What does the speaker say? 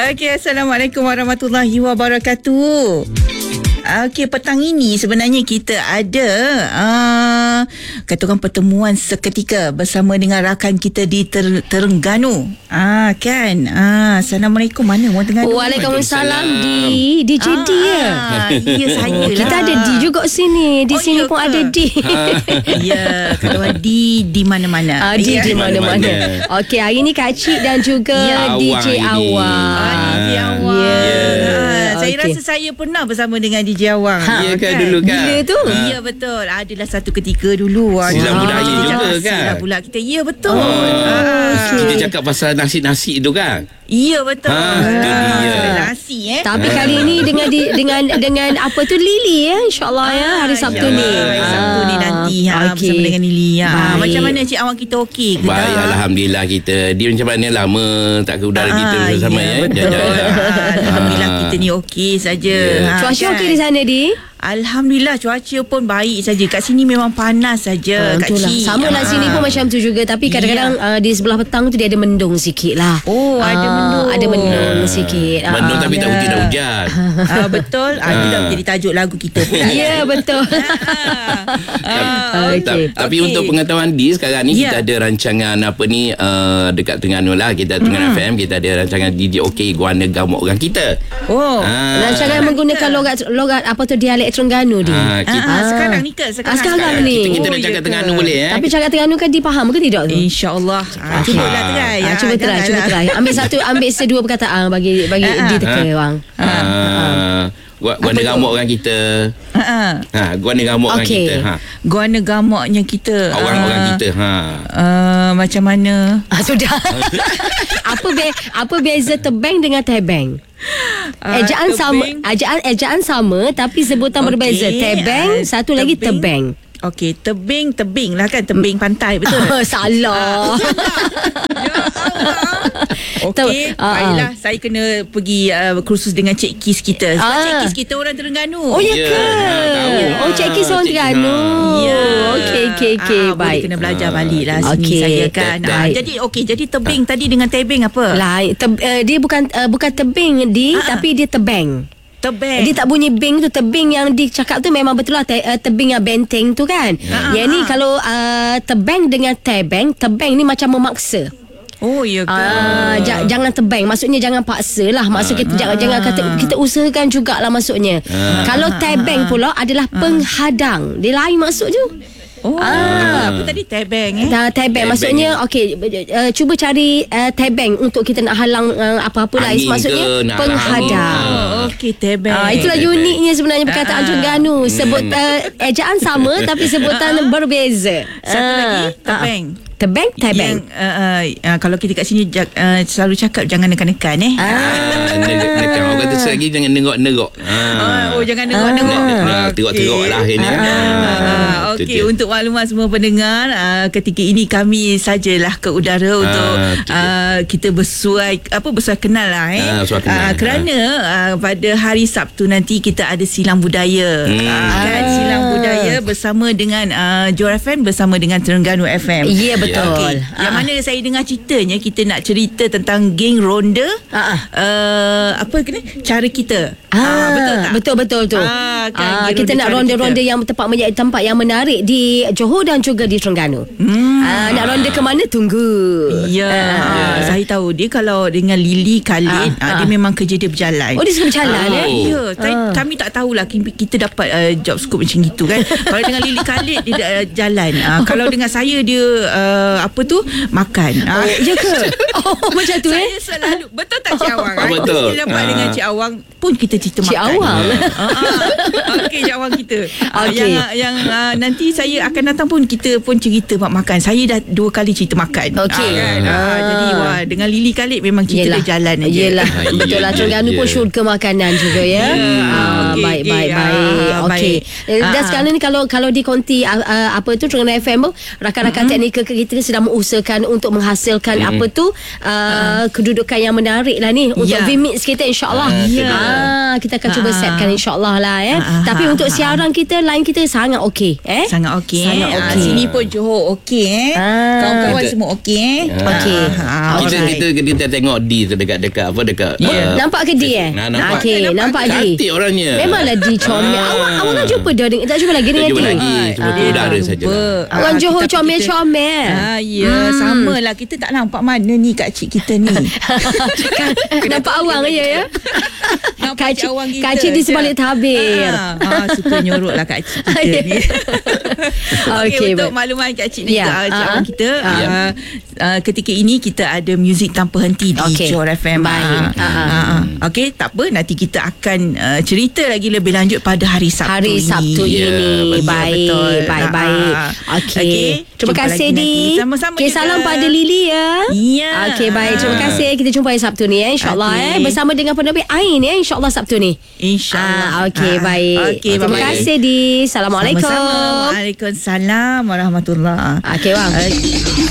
Okey, Assalamualaikum warahmatullahi wabarakatuh. Okey, petang ini sebenarnya kita ada kata orang pertemuan seketika bersama dengan rakan kita di Terengganu. Kan. Assalamualaikum, mana orang Terengganu? Waalaikumsalam di DJ D ya. Ya, saya lah. Kita ada D juga sini. Di sini pun ada D. Ya, kata orang di mana-mana. D di mana-mana. Okey, hari ni Kak Cik dan juga DJ Awang. DJ Awang. Saya rasa saya pernah bersama dengan DJ Awang. Ya kan dulu kan. Bila tu? Ya betul. Adalah satu ketika dulu. Silang budaya kita juga cakap kan. Silang pula kita. Ya betul. Kita cakap pasal nasi-nasi tu kan. Ya betul. Itu dia. Nasi Tapi kali ni dengan apa tu Lily ya, insya-Allah ya, hari Sabtu ni. Hari Sabtu ni nanti bersama dengan Lily. Macam mana Cik Awang, kita okey ke? Baik, alhamdulillah kita. Dia macam mana lama tak ke udara kita bersama ya. Alhamdulillah kita ni okey saja. Cuaca okey di sana di? Alhamdulillah cuaca pun baik saja. Kat sini memang panas saja Kak Cik. Sama lah sini pun macam tu juga. Tapi kadang-kadang di sebelah petang tu dia ada mendung sikit lah. Ada mendung. Ada mendung sikit. Mendung tapi tak hujan. Betul. Itu dah menjadi tajuk lagu kita pula. Ya betul. Tapi untuk pengetahuan di sekarang ni kita ada rancangan apa ni dekat Terengganu lah. Kita Terengganu FM, kita ada rancangan DJ OK Guana Gamuk Orang Kita. Rancangan menggunakan logat apa tu, dialek Terengganu di. Sekarang ni ke? Sekarang ni. Kita nak cakap Terengganu boleh Tapi cakap Terengganu kan difaham ke tidak tu? InsyaAllah. Cubalah try. Cuba try. Ambil sedua perkataan bagi diteka bang. Guana Gamuk Orang Kita. Guana Gamuk Orang Kita. Guana gamuknya kita. Orang kita. Macam mana? Sudah. Apa beza tebeng dengan tebeng? Ejaan sama tapi sebutan berbeza. Tebeng, satu lagi tebeng. Okey, tebing lah kan, tebing pantai, betul? Salah. Okey, baiklah, saya kena pergi kursus dengan Cik Kis kita. Cik Kis kita orang Terengganu. Oh ya ke? Cik Kis orang Terengganu. Ya. Okey, baik. Boleh kena belajar balik lah sini saya kan. Jadi tebing tadi dengan tebing apa? Dia bukan tebing tapi dia tebeng. Tebeng. Dia tak bunyi beng tu. Tebing yang dicakap tu memang betul lah tebing yang benteng tu kan. Yang ni kalau tebeng dengan tebeng ni macam memaksa. Oh ya ke? Jangan tebeng. Maksudnya jangan paksa lah. Maksud kita jangan kata kita usahakan jugalah maksudnya. Kalau tebeng pula adalah penghadang. Dia lain maksud tu. Apa tadi tebeng tebeng maksudnya okey, cuba cari tebeng untuk kita nak halang apa-apa lah, maksudnya penghadang. Okey, tebeng. Itulah uniknya sebenarnya perkataan Terengganu. Sebut ejaan sama tapi sebutan berbeza. Satu lagi tebeng. Tebeng. Kalau kita kat sini selalu cakap jangan nekan-nekan nekan. Orang kata lagi jangan nerok-nerok. Jangan nerok-nerok. Teruk-teruk lah akhirnya. Okey, untuk maklumat semua pendengar, ketika ini kami sajalah ke udara untuk kita bersuai kenal lah kerana pada hari Sabtu nanti kita ada silang budaya. Kan, silang budaya bersama dengan Johor FM bersama dengan Terengganu FM. Ya betul. Okay. Yang mana saya dengar ceritanya kita nak cerita tentang geng ronda. Cara kita. Betul tu. Kan, kita nak ronda-ronda yang menjadi tempat yang menarik di Johor dan juga di Terengganu. Nak ronda ke mana, tunggu. Saya tahu dia kalau dengan Lily Khalid dia memang kerja dia berjalan. Dia suka berjalan kami tak tahulah kita dapat job scope macam gitu kan. Kalau dengan Lily Khalid dia jalan. Kalau dengan saya dia makan. Ya ke? Macam tu saya selalu betul tak Cik Awang? Betul. Kita dapat dengan Cik Awang pun kita cerita makan. Cik Awang. Okey, Cik Awang kita. Yang nanti saya akan datang pun kita pun cerita makan. Saya dah 2 kali cerita makan. Okey. Jadi dengan Lily Khalid memang kita dah jalan aja. Yelah. Betul lah, Terengganu pun syurga makanan juga ya. Baik. Okey. Dan sekarang ni kalau di konti Terengganu FM, rakan-rakan teknikal kita sedang mengusahakan untuk menghasilkan apa tu kedudukan yang menarik lah ni untuk V-Mix kita, insyaAllah. Kita akan cuba setkan insyaAllah lah Tapi untuk siaran kita, line kita sangat okey. Sangat okey. Sini pun Johor okey. Kawan-kawan semua okey. Okey. Kita tengok D tu dekat apa dekat. Nampak ke D nampak. Okey, nampak D. Cantik orangnya. Memanglah D comel. Awak nak jumpa dia? Tak jumpa lagi ni. Jumpa lagi. Cuma udara saja. Orang Johor comel-comel. Samalah. Kita tak nampak mana ni kak cik kita ni. Nampak awang ya. Kak cik di sebalik tabir. Suka nyorok lah kak cik kita ni. Okey, untuk makluman kak cik ni awang kita, ketika ini kita ada muzik tanpa henti di Johor FM. Baik. Okey, tak apa, nanti kita akan cerita lagi lebih lanjut pada hari Sabtu ini. Baik. Okey. Terima kasih Di. Sama-sama juga. Salam pada Lily ya. Okey, baik. Terima kasih. Kita jumpa hari Sabtu ni insya-Allah bersama dengan penerbit Ain insya-Allah Sabtu ni. InsyaAllah. Okey, baik. Terima kasih Di. Assalamualaikum. Waalaikumsalam warahmatullahi. Okey, bang.